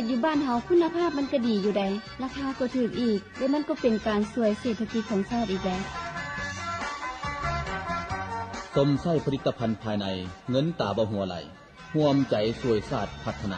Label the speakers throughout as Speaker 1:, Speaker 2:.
Speaker 1: ดอยู่บ้านเฮาคุณภาพมันก็ดีอยู่ใดราคาก็ถูกอีกและมันก็เป็นการช่วยเศรษฐกิจของชาติอีกแล้ว
Speaker 2: สมไส้ผลิตภัณฑ์ภายในเงินตาบ่หัวไหลร่วมใจช่วยชาติพัฒนา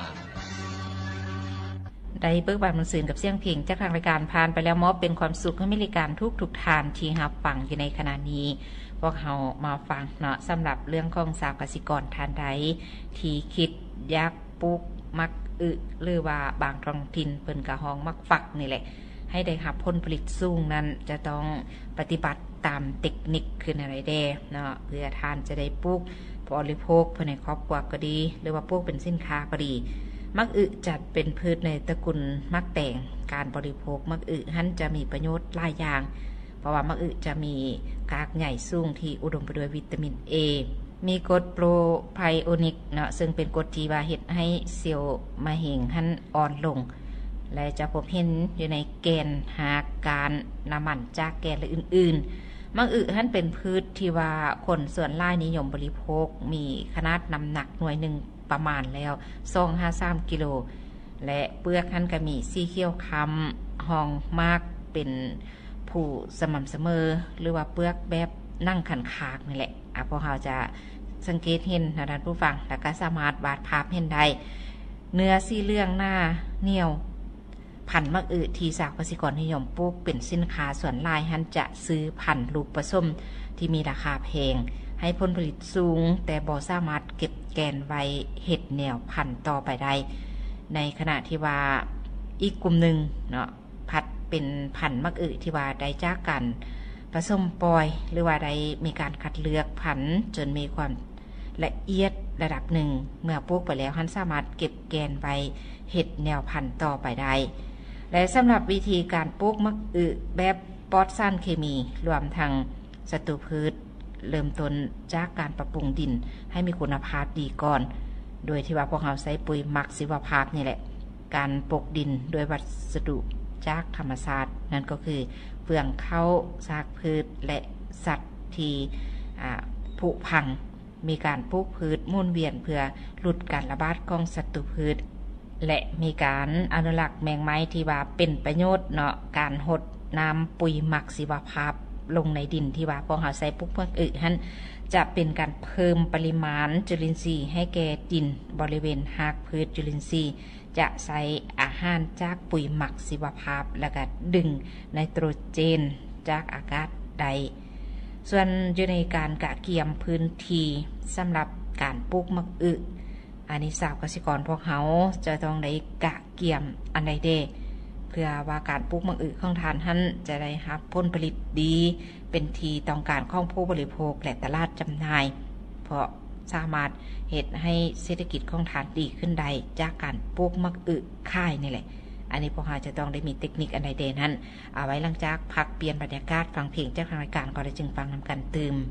Speaker 3: ได้เบิกบานมันสื่นกับเสียงเพลงจากทางรายการผ่านไปแล้วมอบเป็นความสุขให้มิริการทุกทานที่รับฟังอยู่ในขณะนี้พวกเรามาฟังเนาะสำหรับเรื่องของสาวกสิกรทานใดที่คิดอยากปลูกมักหรือว่าบางท้องถิ่นเปิ้นกะฮ้องมักฝักนี่แหละให้ได้รับผลผลิตสูงนั้นจะต้องปฏิบัติตามเทคนิคคืออะไรแด่เนาะเพื่อทานจะได้ปลูกบริโภคภายในครอบครัวก็ดีหรือว่าปลูกเป็นสินค้าก็ดีมักจัดเป็นพืชในตระกูลมักแต่งการบริโภคมักหั่นจะมีประโยชน์หลายอย่างเพราะว่ามักจะมีกากใหญ่สูงที่อุดมไปด้วยวิตามิน A มีกรดโปรไบโอนิกเนาะซึ่งเป็นกรดที่ว่าเฮ็ดให้เซลล์มะเร็งหั่นอ่อนลงและจะพบเห็นอยู่ในแกนหาการน้ำมันจากแกนและอื่นๆมักหั่นเป็นพืชที่ว่าคนส่วนหลายนิยมบริโภคมีขนาดน้ำหนักหน่วยหนึ่งประมาณแล้ว253กิโลและเปลือกหั่นก็มีสีเขียวคล้ำห้องมากเป็นผู้สม่ำเสมอหรือว่าเปลือกแบบนั่งขันคากนี่แหละพวกเราจะสังเกตเห็นนะท่านผู้ฟังแล้วก็สามารถวาดภาพเห็นได้เนื้อสีเหลืองหน้าเหนียวพันธุ์มักที่สาวกสิกรนิยมปลูกเป็นสินค้าส่วนหลายหันจะซื้อพันธุ์ลูกผสมที่มีราคาแพงให้ผลผลิตสูงแต่บ่สามารถเก็บแกนไว้เฮ็ดแนวพันธุ์ต่อไปได้ในขณะที่ว่าอีกกลุ่มหนึ่งเนาะพัดเป็นพันธุ์มักที่ว่าได้จากกันผสมปล่อยหรือว่าได้มีการคัดเลือกพันธุ์จนมีความละเอียดระดับหนึ่งเมื่อปลูกไปแล้วหันสามารถเก็บแกนไว้เฮ็ดแนวพันธุ์ต่อไปได้และสำหรับวิธีการปลูกมักแบบปลอดสารเคมีรวมทั้งศัตรูพืชเริ่มต้นจากการปรับปรุงดินให้มีคุณภาพดีก่อนโดยที่ว่าพวกเราใช้ปุ๋ยหมักชีวภาพนี่แหละการปลูกดินโดยวัสดุจากธรรมชาตินั่นก็คือเปลืองเข้าซากพืชและสัตว์ที่ผุพังมีการปลูกพืชหมุนเวียนเพื่อลดการระบาดของศัตรูพืชและมีการอนุรักษ์แมงไม้ที่ว่าเป็นประโยชน์เนาะการหดน้ำปุ๋ยหมักชีวภาพลงในดินที่ว่าพอหาใส่ปุ๊บเพื่อหั่นจะเป็นการเพิ่มปริมาณจุลินทรีย์ให้แก่ดินบริเวณหากพืชจุลินทรีย์จะใส่อาหารจากปุ๋ยหมักชีวภาพแล้วก็ดึงไนโตรเจนจากอากาศใดส่วนอยู่ในการกะเกี่ยมพื้นที่สำหรับการปลูกมักอันนี้สาวกสิกรพวกเขาจะต้องได้กะเกี่ยมอันใดเด้เพื่อว่าการปลูกมักของทานท่านจะได้รับผลผลิตดีเป็นที่ต้องการของผู้บริโภคและตลาดจำหน่ายเพราะสามารถเฮ็ดให้เศรษฐกิจของทานดีขึ้นได้จากการปลูกมักค่ายนี่แหละอันนี้พวกเราจะต้องได้มีเทคนิคอันใดเด่นนั้นเอาไว้หลังจากพักเปลี่ยนบรรยากาศฟังเพลงจากทางรายการก็ได้จึงฟังนำกันตื่ม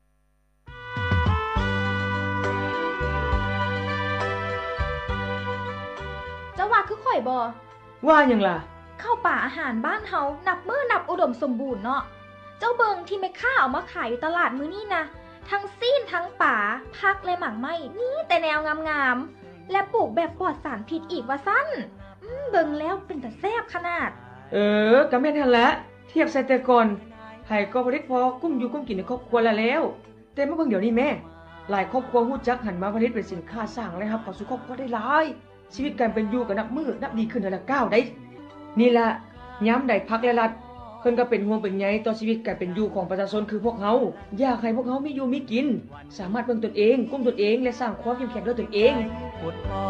Speaker 4: เจ้าว่าคือข่อยบ่
Speaker 5: ว่าหยังล่ะ
Speaker 4: เข้าป่าอาหารบ้านเฮานับมื้อนับอุดมสมบูรณ์เนาะเจ้าเบิงที่แม่ค้าเอามาขายอยู่ตลาดมื้อนี้นะทั้งซีนทั้งป่าผักและหมากไม้นี่แต่แนวงามๆและปลูกแบบปลอดสารพิษอีกว่าซั่นเบิ่งแล้วเป็นแต่แซ่บขนาด
Speaker 5: ก็แม่นหั่นละเทียบใส่แต่ก่อนไผก็บ่ได้พอกุ้มอยู่กุ้มกินในครอบครัวแล้วแต่มาเบิ่งเดี๋ยวนี้แม่หลายครอบครัวฮู้จักหันมาผลิตเป็นสินค้าสร้างรายรับเข้าสู่ครอบครัวได้หลายชีวิตการเป็นอยู่ก็นับมื้อนับดีขึ้นแต่ละก้าวได้นี่ล่ะยามใดพรรคและรัฐเพิ่นก็เป็นห่วงเป็นใยต่อชีวิตการเป็นอยู่ของประชาชนคือพวกเฮาอยากให้พวกเฮามีอยู่มีกินสามารถเบิ่งตนเองกุ้มตนเองและสร้างความเข้มแข็งด้วยตนเอง